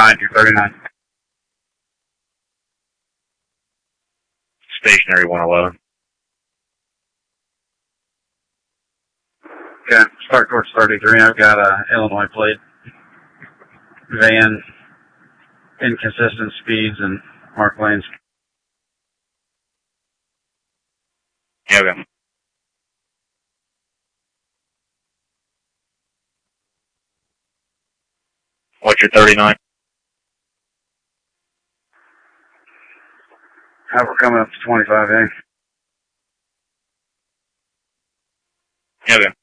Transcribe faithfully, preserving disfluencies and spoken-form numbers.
Nine through thirty-nine. Stationary one eleven. Okay, start towards thirty-three. I've got a Illinois plate. Van, inconsistent speeds and mark lanes. Yeah, okay. What's your thirty-nine? How we're coming up to twenty-five, eh? Yeah, okay.